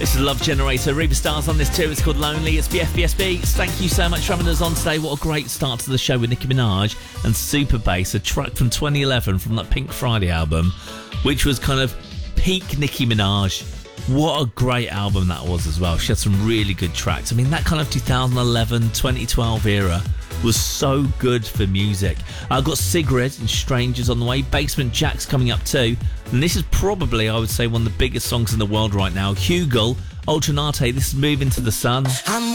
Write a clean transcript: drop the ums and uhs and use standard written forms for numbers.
This is Love Generator. Reba Star's on this too. It's called Lonely. It's BFBS Beats. Thank you so much for having us on today. What a great start to the show with Nicki Minaj and Super Bass, a track from 2011 from that Pink Friday album, which was kind of peak Nicki Minaj. What a great album that was as well. She had some really good tracks. I mean, that kind of 2011, 2012 era was so good for music. I've got Sigrid and Strangers on the way. Basement Jaxx coming up too. And this is probably, I would say, one of the biggest songs in the world right now. Hugo, Ultranate, this is Moving to the Sun.